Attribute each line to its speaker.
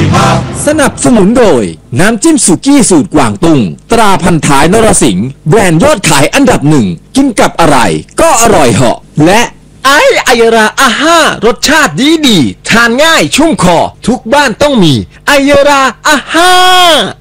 Speaker 1: สนับสนุนโดยน้ำจิ้มสุกี้สูตรกวางตุ้งตราพันท้ายนรสิงห์แบรนด์ยอดขายอันดับหนึ่งกินกับอะไรก็อร่อยเหาะและไอยราอาห้ารสชาติดีทานง่ายชุ่มคอทุกบ้านต้องมีไอยราอาห้า